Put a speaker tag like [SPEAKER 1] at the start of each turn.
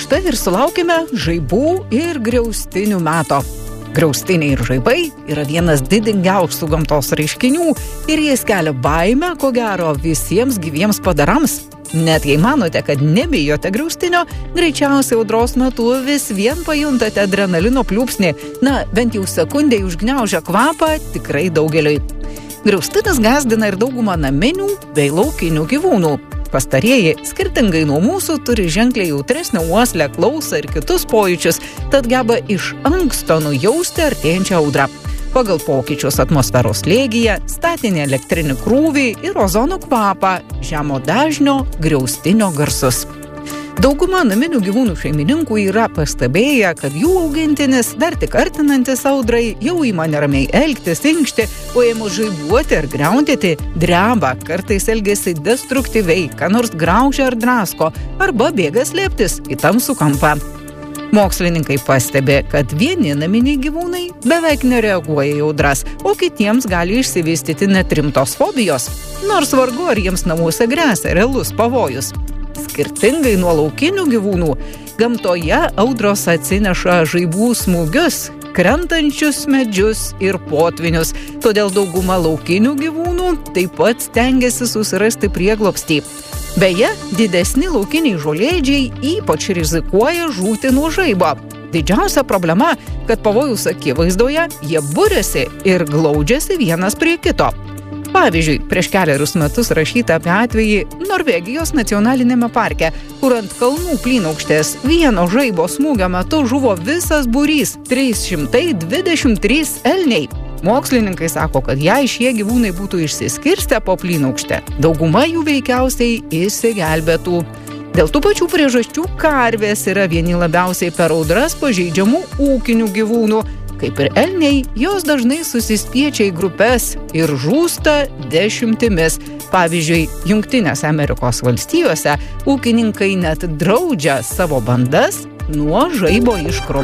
[SPEAKER 1] štai ir sulaukime žaibų ir griaustinių meto. Griaustiniai ir žaibai yra vienas didingiausių gamtos reiškinių ir jis kelia baimę, ko gero, visiems gyviems padarams. Net jei manote, kad nebijote griaustinio, greičiausiai audros metu vis vien pajuntate adrenalino pliūpsnį, bent jau sekundei užgniaužia kvapą tikrai daugeliui. Griaustinis gąsdina ir daugumą naminių bei laukinių gyvūnų. Pastarieji, skirtingai nuo mūsų, turi ženkliai jautresnę uoslę, klausą ir kitus pojūčius, tad geba iš anksto nujausti artėjančią audrą. Pagal pokyčius atmosferos slėgyje, statinį elektrinį krūvį ir ozono kvapą, žemo dažnio griaustinio garsus. Dauguma naminių gyvūnų šeimininkų yra pastebėję, kad jų augintinis, dar tik artinantis audrai, jau ima neramiai elgtis, inkšti, o ėmus žaibuoti ar griaundyti, dreba, kartais elgiasi destruktyviai, ką nors graužia ar drasko, arba bėga slėptis į tamsų kampą. Mokslininkai pastebi, kad vieni naminiai gyvūnai beveik nereaguoja į audras, o kitiems gali išsivystyti net rimtos fobijos, nors vargu ar jiems namuose gresia realus pavojus. Skirtingai nuo laukinių gyvūnų, gamtoje audros atsineša žaibų smūgius, krentančius medžius ir potvinius, todėl dauguma laukinių gyvūnų taip pat stengiasi susirasti prieglobstį. Beje, didesni laukiniai žolėdžiai ypač rizikuoja žūti nuo žaibo. Didžiausia problema, kad pavojaus akivaizdoje jie buriasi ir glaudžiasi vienas prie kito. Pavyzdžiui, prieš kelerius metus rašyta apie atvejį Norvegijos nacionalinėme parke, kur ant kalnų plynaukštės vieno žaibo smūgio metu žuvo visas būrys – 323 elniai. Mokslininkai sako, kad jei šie gyvūnai būtų išsiskirstę po plynaukštę, dauguma jų veikiausiai išsigelbėtų. Dėl tų pačių priežasčių karvės yra vieni labiausiai per audras pažeidžiamų ūkinių gyvūnų. Kaip ir elniai, jos dažnai susispiečia į grupes ir žūsta dešimtimis. Pavyzdžiui, Jungtinėse Amerikos valstijose ūkininkai net draudžia savo bandas nuo žaibo iškrovų.